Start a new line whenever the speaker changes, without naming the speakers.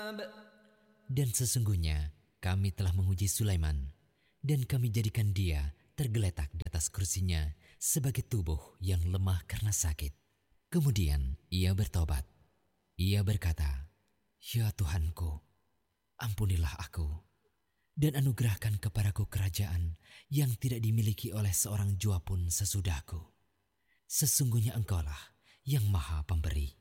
Dan sesungguhnya kami telah menguji Sulaiman, dan kami jadikan dia tergeletak di atas kursinya sebagai tubuh yang lemah karena sakit. Kemudian ia bertobat. Ia berkata, "Ya Tuhanku, ampunilah aku, dan anugerahkan kepadaku kerajaan yang tidak dimiliki oleh seorang jua pun sesudahku. Sesungguhnya Engkaulah yang Maha Pemberi."